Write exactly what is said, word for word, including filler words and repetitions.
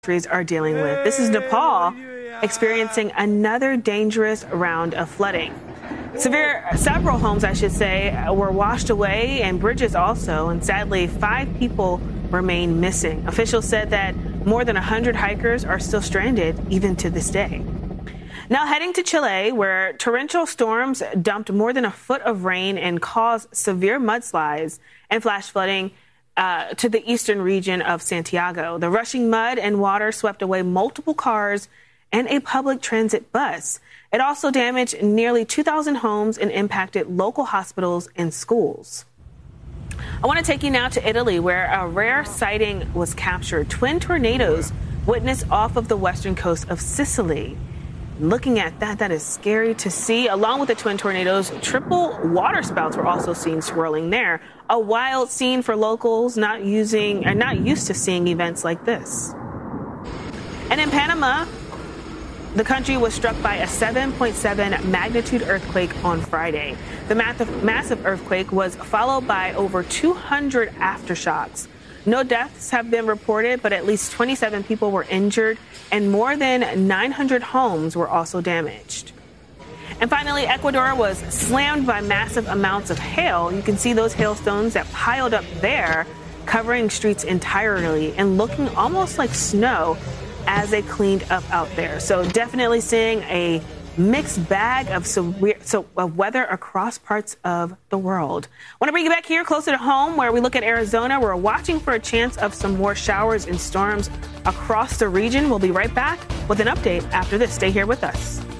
countries are dealing with. This is Nepal experiencing another dangerous round of flooding. Severe, several homes, I should say, were washed away, and bridges also, and sadly, five people remain missing. Officials said that more than one hundred hikers are still stranded even to this day. Now heading to Chile, where torrential storms dumped more than a foot of rain and caused severe mudslides and flash flooding uh, to the eastern region of Santiago. The rushing mud and water swept away multiple cars and a public transit bus. It also damaged nearly two thousand homes and impacted local hospitals and schools. I want to take you now to Italy, where a rare sighting was captured. Twin tornadoes witnessed off of the western coast of Sicily. Looking at that, that is scary to see. Along with the twin tornadoes, triple water spouts were also seen swirling there. A wild scene for locals not using and not used to seeing events like this. And in Panama, the country was struck by a seven point seven magnitude earthquake on Friday. The massive earthquake was followed by over two hundred aftershocks. No deaths have been reported, but at least twenty-seven people were injured, and more than nine hundred homes were also damaged. And finally, Ecuador was slammed by massive amounts of hail. You can see those hailstones that piled up there, covering streets entirely and looking almost like snow as they cleaned up out there. So definitely seeing a mixed bag of, so, so, of weather across parts of the world. I want to bring you back here closer to home, where we look at Arizona. We're watching for a chance of some more showers and storms across the region. We'll be right back with an update after this. Stay here with us.